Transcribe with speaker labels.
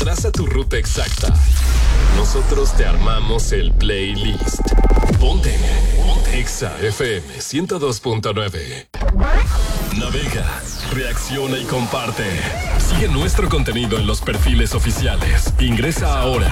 Speaker 1: Traza tu ruta exacta. Nosotros te armamos el playlist. Ponte Exa FM 102.9. Navega, reacciona y comparte. Sigue nuestro contenido en los perfiles oficiales. Ingresa ahora